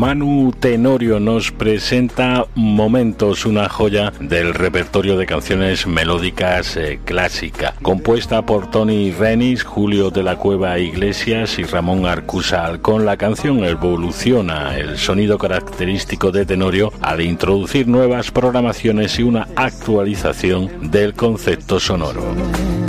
Manu Tenorio nos presenta Momentos, una joya del repertorio de canciones melódicas clásicas, compuesta por Tony Renis, Julio de la Cueva Iglesias y Ramón Arcusal. Con la canción evoluciona el sonido característico de Tenorio al introducir nuevas programaciones y una actualización del concepto sonoro.